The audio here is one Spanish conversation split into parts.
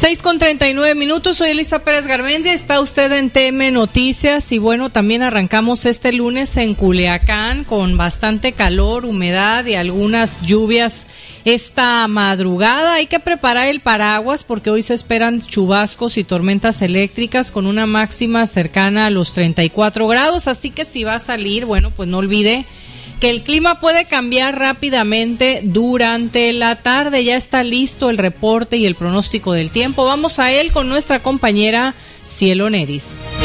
6:39, soy Elisa Pérez Garmendia, está usted en TM Noticias y bueno, también arrancamos este lunes en Culiacán con bastante calor, humedad y algunas lluvias esta madrugada. Hay que preparar el paraguas porque hoy se esperan chubascos y tormentas eléctricas con una máxima cercana a los 34 grados, así que si va a salir, bueno, pues no olvide que el clima puede cambiar rápidamente durante la tarde. Ya está listo el reporte y el pronóstico del tiempo. Vamos a él con nuestra compañera Cielo Neris.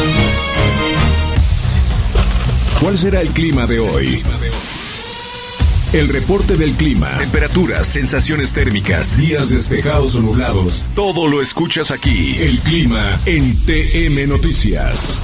¿Cuál será el clima de hoy? El reporte del clima, temperaturas, sensaciones térmicas, días despejados o nublados. Todo lo escuchas aquí. El clima en TM Noticias.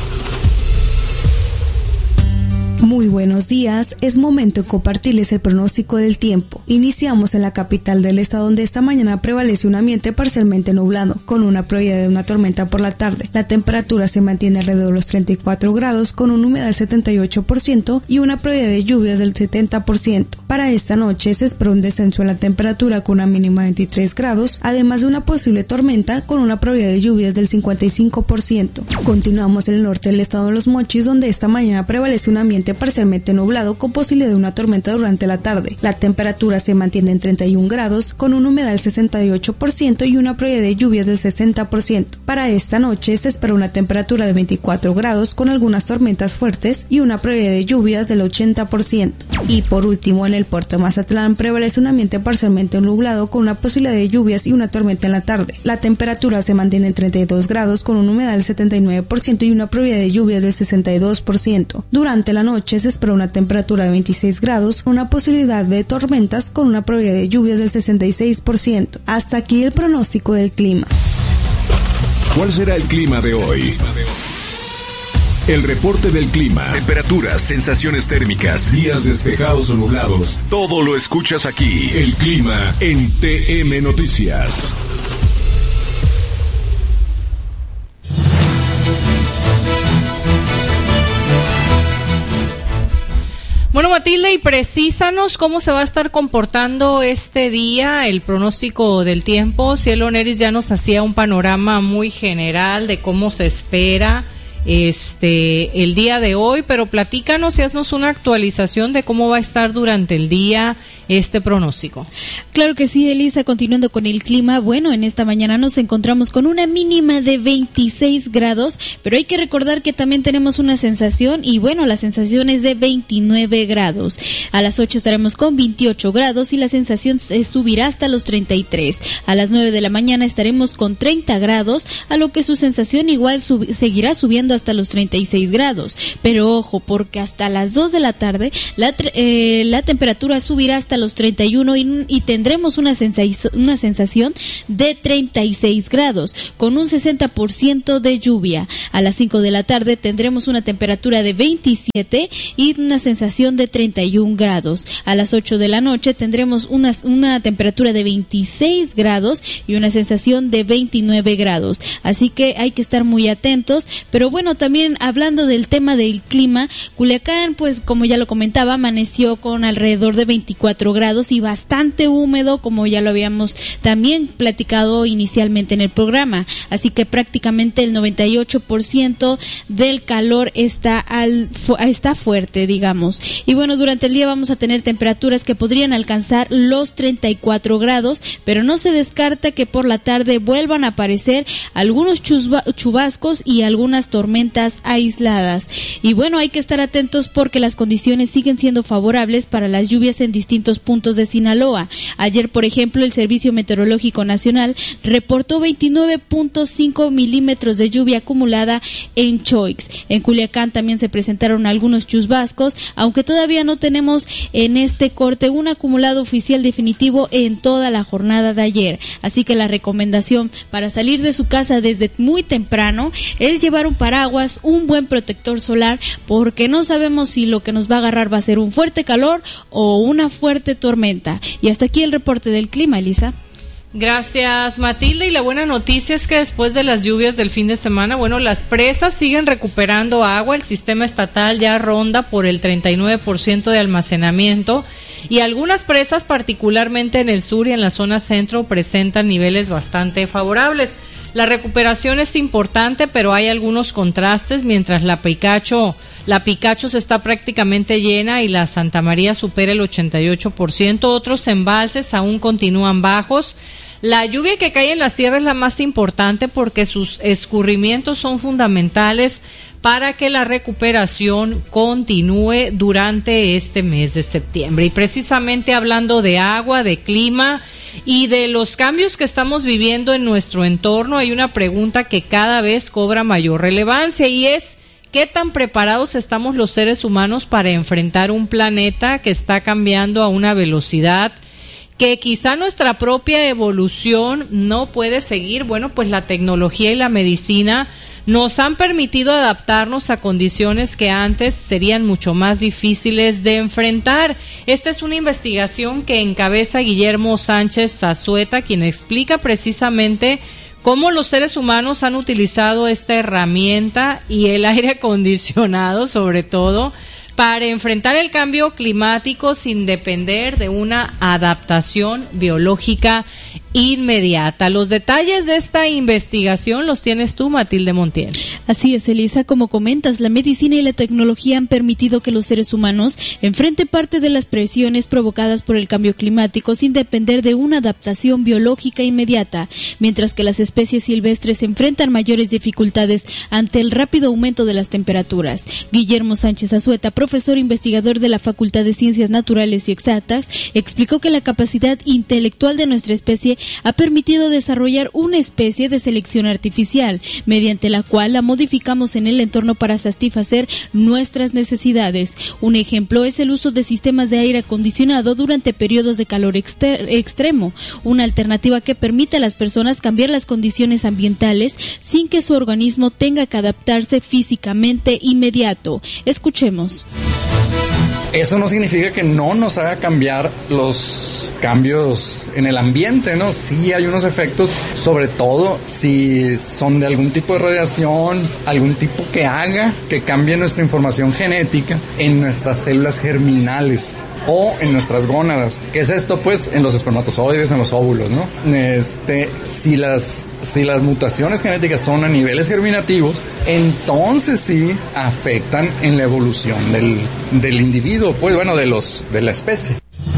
Muy buenos días, es momento de compartirles el pronóstico del tiempo. Iniciamos en la capital del estado, donde esta mañana prevalece un ambiente parcialmente nublado, con una probabilidad de una tormenta por la tarde. La temperatura se mantiene alrededor de los 34 grados, con una humedad del 78% y una probabilidad de lluvias del 70%. Para esta noche se espera un descenso en la temperatura con una mínima de 23 grados, además de una posible tormenta con una probabilidad de lluvias del 55%. Continuamos en el norte del estado de Los Mochis, donde esta mañana prevalece un ambiente parcialmente nublado con posibilidad de una tormenta durante la tarde. La temperatura se mantiene en 31 grados con una humedad del 68% y una probabilidad de lluvias del 60%. Para esta noche se espera una temperatura de 24 grados con algunas tormentas fuertes y una probabilidad de lluvias del 80%. Y por último, en el puerto de Mazatlán prevalece un ambiente parcialmente nublado con una posibilidad de lluvias y una tormenta en la tarde. La temperatura se mantiene en 32 grados con una humedad del 79% y una probabilidad de lluvias del 62%. Durante la noche se espera una temperatura de 26 grados con una posibilidad de tormentas con una probabilidad de lluvias del 66%. Hasta aquí el pronóstico del clima. ¿Cuál será el clima de hoy? El reporte del clima, temperaturas, sensaciones térmicas, días despejados o nublados. Todo lo escuchas aquí. El clima en TM Noticias. Bueno, Matilde, y precísanos cómo se va a estar comportando este día, el pronóstico del tiempo. Cielo Neris ya nos hacía un panorama muy general de cómo se espera el día de hoy, pero platícanos y haznos una actualización de cómo va a estar durante el día este pronóstico. Claro que sí, Elisa, continuando con el clima, bueno, en esta mañana nos encontramos con una mínima de 26 grados, pero hay que recordar que también tenemos una sensación y bueno, la sensación es de 29 grados. A las 8 estaremos con 28 grados y la sensación subirá hasta los 33. A las 9 de la mañana estaremos con 30 grados, a lo que su sensación igual seguirá subiendo hasta los 36 grados, pero ojo, porque hasta las 2 de la tarde la temperatura subirá hasta los 31 y tendremos una sensación de 36 grados con un 60% de lluvia. A las 5 de la tarde tendremos una temperatura de 27 y una sensación de 31 grados. A las 8 de la noche tendremos una temperatura de 26 grados y una sensación de 29 grados. Así que hay que estar muy atentos, pero bueno, también hablando del tema del clima, Culiacán, pues como ya lo comentaba, amaneció con alrededor de 24 grados y bastante húmedo, como ya lo habíamos también platicado inicialmente en el programa, así que prácticamente el 98% del calor está fuerte, digamos. Y bueno, durante el día vamos a tener temperaturas que podrían alcanzar los 34 grados, pero no se descarta que por la tarde vuelvan a aparecer algunos chubascos y algunas tormentas aisladas. Y bueno, hay que estar atentos porque las condiciones siguen siendo favorables para las lluvias en distintos puntos de Sinaloa. Ayer, por ejemplo, el Servicio Meteorológico Nacional reportó 29.5 milímetros de lluvia acumulada en Choix. En Culiacán también se presentaron algunos chubascos, aunque todavía no tenemos en este corte un acumulado oficial definitivo en toda la jornada de ayer. Así que la recomendación para salir de su casa desde muy temprano es llevar un paraguas, un buen protector solar, porque no sabemos si lo que nos va a agarrar va a ser un fuerte calor o una fuerte tormenta. Y hasta aquí el reporte del clima, Elisa. Gracias, Matilde, y la buena noticia es que después de las lluvias del fin de semana, bueno, las presas siguen recuperando agua, el sistema estatal ya ronda por el 39% de almacenamiento y algunas presas, particularmente en el sur y en la zona centro, presentan niveles bastante favorables. La recuperación es importante, pero hay algunos contrastes. Mientras la Picacho se está prácticamente llena y la Santa María supera el 88%, otros embalses aún continúan bajos. La lluvia que cae en la sierra es la más importante porque sus escurrimientos son fundamentales para que la recuperación continúe durante este mes de septiembre. Y precisamente hablando de agua, de clima y de los cambios que estamos viviendo en nuestro entorno, hay una pregunta que cada vez cobra mayor relevancia y es: ¿qué tan preparados estamos los seres humanos para enfrentar un planeta que está cambiando a una velocidad que quizá nuestra propia evolución no puede seguir? Bueno, pues la tecnología y la medicina nos han permitido adaptarnos a condiciones que antes serían mucho más difíciles de enfrentar. Esta es una investigación que encabeza Guillermo Sánchez Zazueta, quien explica precisamente cómo los seres humanos han utilizado esta herramienta y el aire acondicionado, sobre todo, para enfrentar el cambio climático sin depender de una adaptación biológica inmediata. Los detalles de esta investigación los tienes tú, Matilde Montiel. Así es, Elisa, como comentas, la medicina y la tecnología han permitido que los seres humanos enfrenten parte de las presiones provocadas por el cambio climático sin depender de una adaptación biológica inmediata, mientras que las especies silvestres enfrentan mayores dificultades ante el rápido aumento de las temperaturas. Guillermo Sánchez Zazueta, profesor investigador de la Facultad de Ciencias Naturales y Exactas, explicó que la capacidad intelectual de nuestra especie ha permitido desarrollar una especie de selección artificial, mediante la cual la modificamos en el entorno para satisfacer nuestras necesidades. Un ejemplo es el uso de sistemas de aire acondicionado durante periodos de calor extremo, una alternativa que permite a las personas cambiar las condiciones ambientales sin que su organismo tenga que adaptarse físicamente inmediato. Escuchemos. Eso no significa que no nos haga cambiar los cambios en el ambiente, ¿no? Sí hay unos efectos, sobre todo si son de algún tipo de radiación, algún tipo que haga que cambie nuestra información genética en nuestras células germinales o en nuestras gónadas. ¿Qué es esto? Pues en los espermatozoides, en los óvulos, ¿no? Si las mutaciones genéticas son a niveles germinativos, entonces sí afectan en la evolución del individuo, pues bueno, de la especie.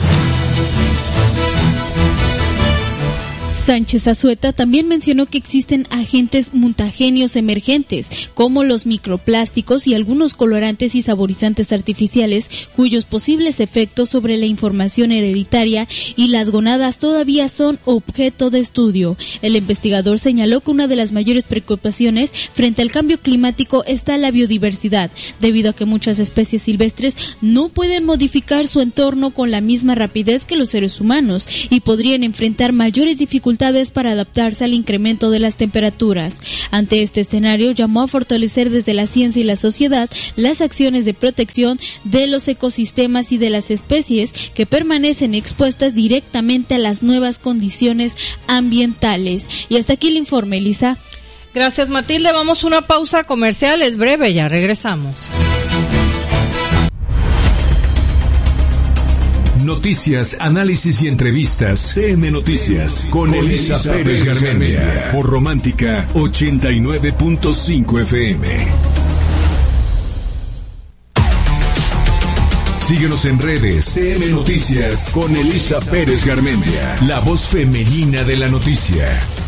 Sánchez Zazueta también mencionó que existen agentes mutagéneos emergentes, como los microplásticos y algunos colorantes y saborizantes artificiales, cuyos posibles efectos sobre la información hereditaria y las gonadas todavía son objeto de estudio. El investigador señaló que una de las mayores preocupaciones frente al cambio climático está la biodiversidad, debido a que muchas especies silvestres no pueden modificar su entorno con la misma rapidez que los seres humanos y podrían enfrentar mayores dificultades para adaptarse al incremento de las temperaturas. Ante este escenario, llamó a fortalecer desde la ciencia y la sociedad las acciones de protección de los ecosistemas y de las especies que permanecen expuestas directamente a las nuevas condiciones ambientales. Y hasta aquí el informe, Elisa. Gracias, Matilde. Vamos a una pausa comercial, es breve, ya regresamos. Noticias, análisis y entrevistas. CM Noticias con Elisa Pérez Garmendia por Romántica 89.5 FM. Síguenos en redes. CM Noticias con Elisa Pérez Garmendia, la voz femenina de la noticia.